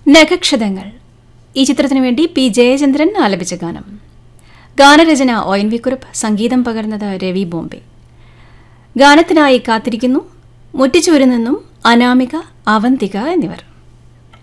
നഖക്ഷതങ്ങൾ ഈ ചിത്രത്തിനു വേണ്ടി പി ജയചന്ദ്രൻ ആലപിച്ച ഗാനം. ഗാനരചന ONV കുറുപ്പ്, സംഗീതം പകർന്നത് രവി ബോംബെ. ഗാനത്തിനായി കാത്തിരിക്കുന്നു മുറ്റിച്ചൂരിൽ നിന്നും അനാമിക, അവന്തിക എന്നിവർ.